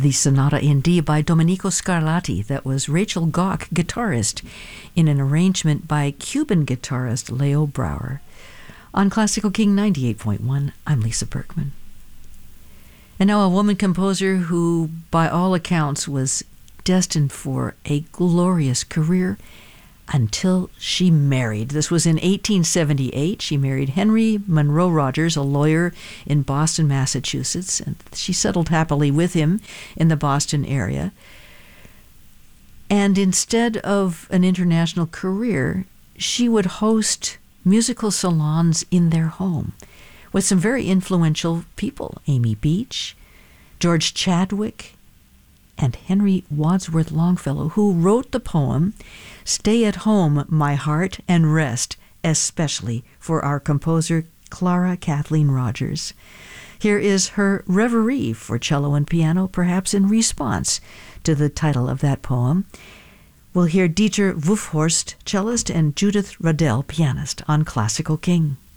the Sonata in D by Domenico Scarlatti. That was Rachel Gauck, guitarist, in an arrangement by Cuban guitarist Leo Brouwer. On Classical King 98.1, I'm Lisa Berkman. And now a woman composer who, by all accounts, was destined for a glorious career until she married. This was in 1878. She married Henry Monroe Rogers, a lawyer in Boston, Massachusetts, and she settled happily with him in the Boston area. And instead of an international career, she would host musical salons in their home with some very influential people, Amy Beach, George Chadwick, and Henry Wadsworth Longfellow, who wrote the poem, "Stay at Home, My Heart, and Rest," especially for our composer Clara Kathleen Rogers. Here is her Reverie for cello and piano, perhaps in response to the title of that poem. We'll hear Dieter Wuffhorst, cellist, and Judith Radell, pianist, on Classical King.